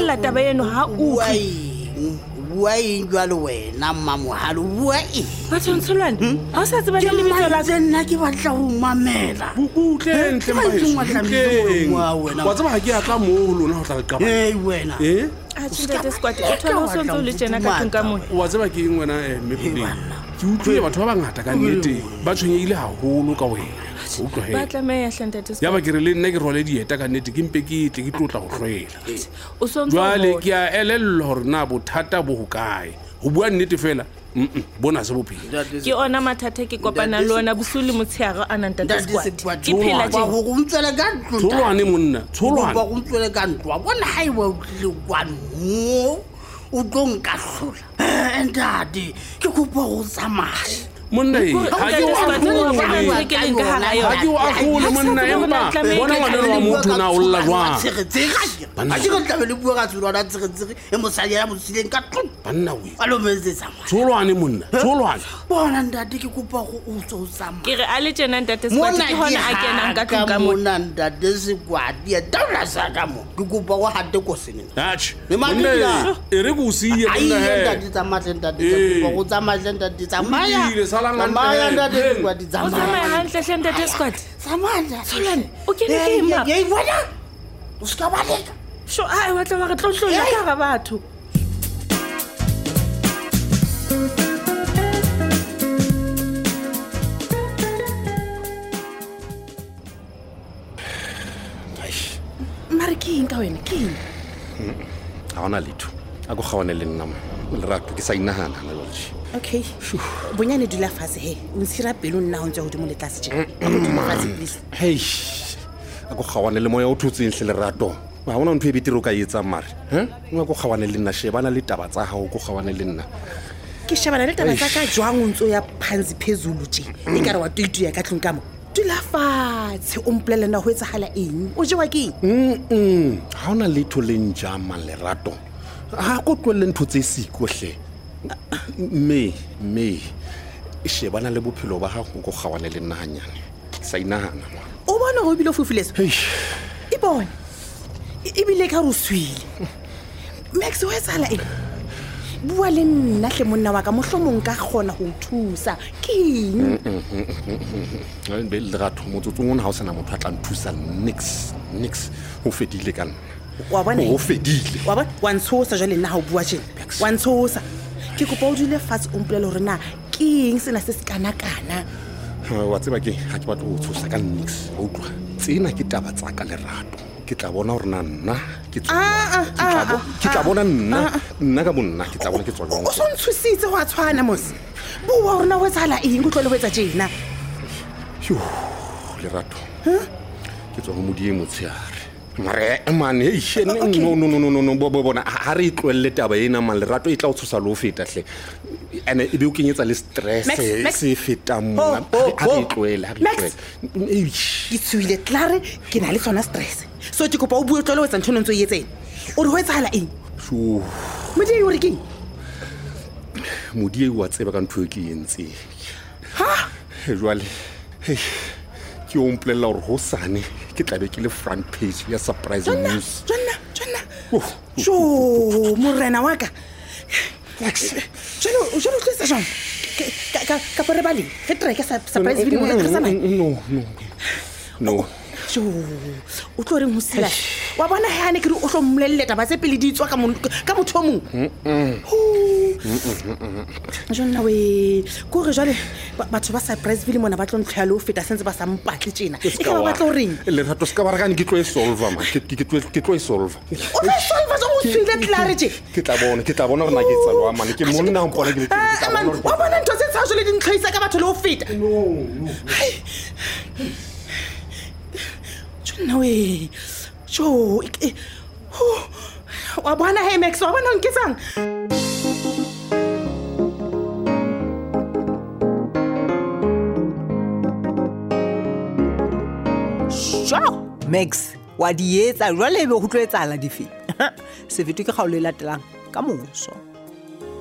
tlohella taba eno ha Why jwale wena mmamohalo why Batsontsholwane ha o sa tseba le lebitso la nna ke batla ho mamela Butlentle wa tseba ha ke ya ka mo lona ho tla le qaba wena Ntate Squad o thola o sontso le tjena ka tlung ka mona wa tseba ke eng wena Mepuleng ke utlwe batho ba bangata ka nnete ba tshwenyeile haholo ka wena ba tlameha Ntate Squad ya ba ke re le nna ke role dieta ka nnete ke mpe ke tle ke tlotla go hlwela o sontso jwale ke a elello hore na bothata bo hokae ho bua nnete fela bona se bophelo ke ona mathata ke kopana le ona bosule motshehare a nang Ntate Squad ke phela ba go ntswela ka ntlo tsholwane monna tsholwane ba go ntswela ka ntlo wa bona ha iwa le kwano o tlo nka hlola ntate ke kopa go tsamaya monna ha ke o akgole monna empa bona ngwana wa motho na o lla jwang a ke tla le bua ka tsona tsege e mosadi ya mosileng ka tlong banna we a lo metsetsa tsholwane monna tsholwane bona ntate ke kopa go o tsamaya ke re a le tjena Ntate Squad ke hona a kenang ka tlung ka mona ntate Squad ya taula sa ka mo ke kopa go hate ko sene Dutch monna e re go siye monna he ntate tsamaya ntate kopa go tsamaya ntate tsamaya Samaya ntate Squad tsamaya hantle Ntate Squad tsamaya Tsholwane o kene ke ema ye bona o ska ba leka sho ai wa tla ba re tlotlolla ka ga batho Marking ka wena ke ha ona letho a go gawane le nna Lerato ke sa inahana na jwale okay bonyane dula fase he o ntshira pelo nna ho ntse ho dimo le tlase tjena please hey a go gawane le moya o thutseng hle Lerato ba bona ntwe bitiro ka etsa mare o go gawane le nna shebana le taba tsa hao go gawane le nna ke shebana le taba tsa ka jwang o ntso ya phansi phezulu tje e ka re wa tuitu ya ka tlung ka mo dula fatshe o mpolele na ho etsahala eng o jewa ke ha ona letho le njama Lerato ha go tlwele ntho tse siko hle me shebana le bophelo ba gago go gawane le nna hanyane sa inahana o bona go bile fofuleso e bona e bile ka ruswile Max o etsala eng bua le nna hle monna wa ka mohlomong ka gona go thusa keng be Lerato motsotso ngwana ha o sena motho a tla nthusa nix ho fedile kana wa bona o fedile wa bona wa ntshosa jwale nna ha o bua tjena wa ntshosa ke kopa o dule fatshe o mpolele hore na ke eng sena se kana wa tseba ke ha ke batla go tshosa ka nix o utlwa tsena ke taba tsa ka Lerato ke tla bona hore nna ke tla bona nna ka bonna ke tla bona ke tswa o so ntshusitse wa tshwana mos bua hore na o etsala eng go tlole ho etsa tjena Lerato ke tswa ho modie motshehare mare man no bona ha re itlwelle taba ena man Lerato e tla o tshosa lo feta hle ene e be o kenyetsa le stress se feta mona ha itlwelle ke tswile klare ke na le tsona stress so ke kopa o bue tlole o etsa ntho ntse o etseng o re ho etsahala eng modie o re ke modie wa tseba ka ntho e ke entse ha jwale ke o mpolella hore hosane ke tla be ke le front page ya surprise news jonna jo morena wa ka jalo tlisa jang ka pore bali re treke surprise video mo ka sana no jo o tlo reng ho sila wa bona ha ne ke re o hlo mmolelle taba tse pele di tswa ka motho mong jonna we go re jale batho ba surprise video mona ba tlo ntlhalo o feta sentse ba sa mpatle tjena e ka ba tlo reng Lerato ska ba ragane ke tlo e solve man ke tlo e solve o tlo solve zo mo tsile clarity ke tla bona rena ke tsalwa man ke monna ho mpona ke wa bona ntho tse tsa jole di ntlhaisa ka batho le ho feta no jonna we jo wa bona hey Max wa bona nketsang Max wa di etsa jwale be go tlo etsala dife se fete ke kgaolo e latelang ka moso